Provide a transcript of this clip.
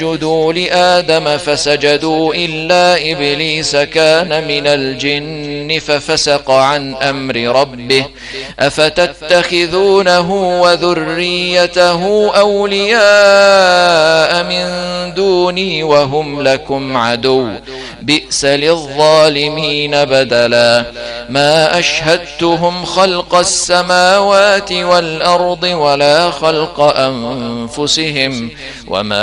اسجدوا لآدم فسجدوا إلا إبليس كان من الجن ففسق عن أمر ربه أفتتخذونه وذريته أولياء من دوني وهم لكم عدو بئس للظالمين بدلا ما أشهدتهم خلق السماوات والأرض ولا خلق أنفسهم وما